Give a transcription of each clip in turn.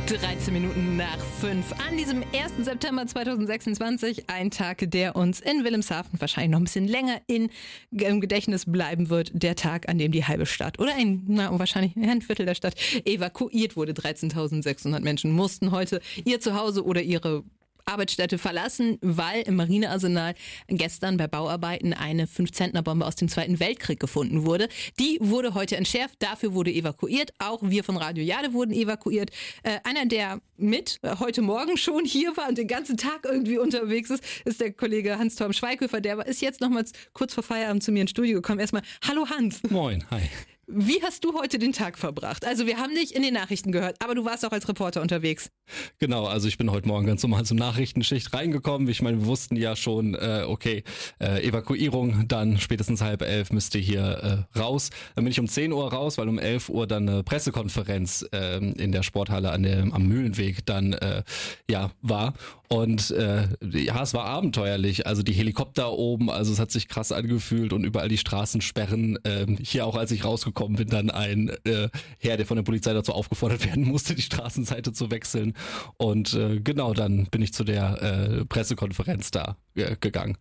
13 Minuten nach 5 an diesem 1. September 2026. Ein Tag, der uns in Wilhelmshaven wahrscheinlich noch ein bisschen länger im Gedächtnis bleiben wird. Der Tag, an dem die halbe Stadt oder wahrscheinlich ein Viertel der Stadt evakuiert wurde. 13.600 Menschen mussten heute ihr Zuhause oder ihre Arbeitsstätte verlassen, weil im Marinearsenal gestern bei Bauarbeiten eine 5-Zentner-Bombe aus dem Zweiten Weltkrieg gefunden wurde. Die wurde heute entschärft, dafür wurde evakuiert. Auch wir von Radio Jade wurden evakuiert. Einer, der heute Morgen schon hier war und den ganzen Tag irgendwie unterwegs ist der Kollege Hans-Torben Schweighöfer. Der ist jetzt nochmals kurz vor Feierabend zu mir ins Studio gekommen. Erstmal, hallo Hans. Moin, hi. Wie hast du heute den Tag verbracht? Also wir haben dich in den Nachrichten gehört, aber du warst auch als Reporter unterwegs. Genau, also ich bin heute Morgen ganz normal zur Nachrichtenschicht reingekommen. Ich meine, wir wussten ja schon, Evakuierung, dann spätestens 10:30 müsste hier raus. Dann bin ich um 10 Uhr raus, weil um 11 Uhr dann eine Pressekonferenz in der Sporthalle am Mühlenweg dann war. Und es war abenteuerlich. Also die Helikopter oben, also es hat sich krass angefühlt und überall die Straßensperren. Hier auch, als ich rausgekommen bin, dann ein Herr, der von der Polizei dazu aufgefordert werden musste, die Straßenseite zu wechseln. Und dann bin ich zu der Pressekonferenz da gegangen.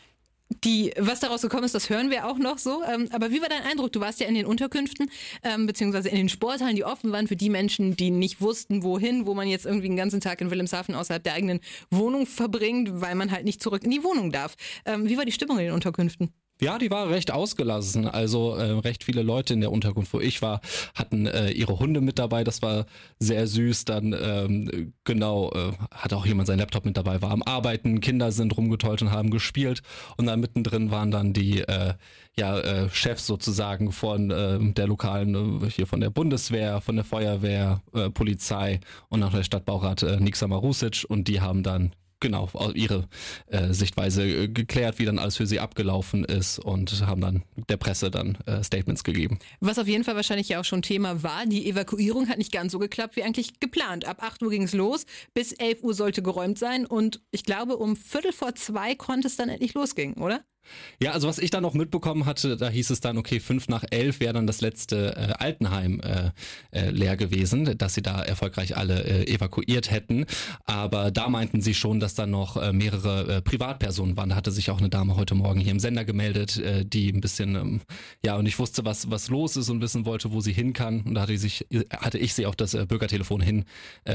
Was daraus gekommen ist, das hören wir auch noch so. Aber wie war dein Eindruck? Du warst ja in den Unterkünften, beziehungsweise in den Sporthallen, die offen waren für die Menschen, die nicht wussten, wohin, wo man jetzt irgendwie den ganzen Tag in Wilhelmshaven außerhalb der eigenen Wohnung verbringt, weil man halt nicht zurück in die Wohnung darf. Wie war die Stimmung in den Unterkünften? Ja, die war recht ausgelassen. Also recht viele Leute in der Unterkunft, wo ich war, hatten ihre Hunde mit dabei. Das war sehr süß. Dann hatte auch jemand seinen Laptop mit dabei, war am Arbeiten. Kinder sind rumgetollt und haben gespielt. Und dann mittendrin waren dann die Chefs sozusagen von der lokalen, hier von der Bundeswehr, von der Feuerwehr, Polizei und auch der Stadtbaurat Niksa Marusic. Und die haben dann ihre Sichtweise geklärt, wie dann alles für sie abgelaufen ist und haben dann der Presse dann Statements gegeben. Was auf jeden Fall wahrscheinlich ja auch schon Thema war, die Evakuierung hat nicht ganz so geklappt wie eigentlich geplant. Ab 8 Uhr ging es los, bis 11 Uhr sollte geräumt sein und ich glaube um 1:45 konnte es dann endlich losgehen, oder? Ja, also was ich dann noch mitbekommen hatte, da hieß es dann, okay, 11:05 wäre dann das letzte Altenheim leer gewesen, dass sie da erfolgreich alle evakuiert hätten. Aber da meinten sie schon, dass dann noch mehrere Privatpersonen waren. Da hatte sich auch eine Dame heute Morgen hier im Sender gemeldet, die ein bisschen, und nicht wusste, was los ist und wissen wollte, wo sie hin kann. Und da hatte ich sie auf das Bürgertelefon hin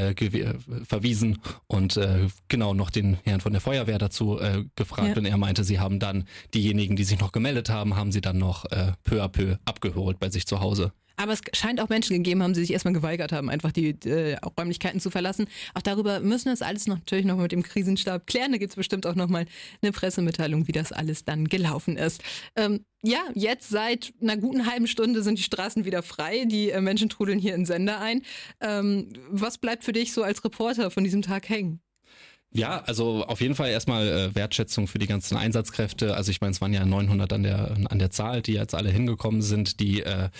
verwiesen und noch den Herrn von der Feuerwehr dazu gefragt. Ja. Und er meinte, sie haben dann diejenigen, die sich noch gemeldet haben, haben sie dann noch peu à peu abgeholt bei sich zu Hause. Aber es scheint auch Menschen gegeben haben, die sich erstmal geweigert haben, einfach die Räumlichkeiten zu verlassen. Auch darüber müssen wir es alles natürlich noch mit dem Krisenstab klären. Da gibt es bestimmt auch nochmal eine Pressemitteilung, wie das alles dann gelaufen ist. Jetzt seit einer guten halben Stunde sind die Straßen wieder frei. Die Menschen trudeln hier in Sender ein. Was bleibt für dich so als Reporter von diesem Tag hängen? Ja, also auf jeden Fall erstmal Wertschätzung für die ganzen Einsatzkräfte. Also ich meine, es waren ja 900 an der Zahl, die jetzt alle hingekommen sind. Der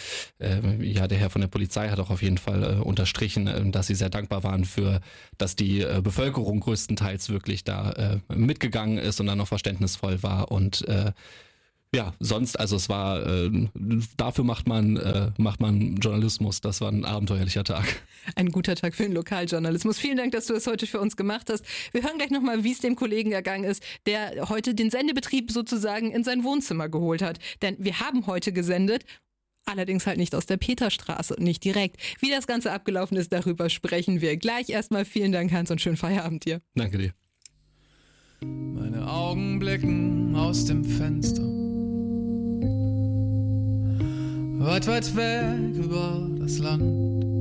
Herr von der Polizei hat auch auf jeden Fall unterstrichen, dass sie sehr dankbar waren dass die Bevölkerung größtenteils wirklich da mitgegangen ist und dann noch verständnisvoll war und sonst, also es war, dafür macht man Journalismus. Das war ein abenteuerlicher Tag. Ein guter Tag für den Lokaljournalismus. Vielen Dank, dass du es heute für uns gemacht hast. Wir hören gleich nochmal, wie es dem Kollegen ergangen ist, der heute den Sendebetrieb sozusagen in sein Wohnzimmer geholt hat. Denn wir haben heute gesendet, allerdings halt nicht aus der Peterstraße, nicht direkt. Wie das Ganze abgelaufen ist, darüber sprechen wir gleich. Erstmal vielen Dank, Hans, und schönen Feierabend dir. Danke dir. Meine Augen blicken aus dem Fenster. Weit, weit weg über das Land.